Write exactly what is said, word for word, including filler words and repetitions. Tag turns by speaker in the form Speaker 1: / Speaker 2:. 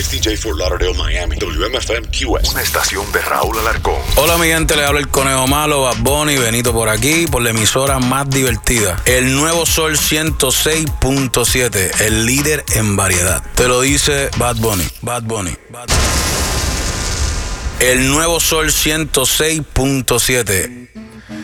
Speaker 1: X D J Fort Lauderdale, Miami. W M F M Q S.
Speaker 2: Una estación de Raúl Alarcón.
Speaker 3: Hola mi gente, le habla el Conejo Malo, Bad Bunny, Benito por aquí, por la emisora más divertida. El Nuevo Sol ciento seis punto siete, el líder en variedad. Te lo dice Bad Bunny, Bad Bunny, Bad Bunny. El Nuevo Sol ciento seis punto siete.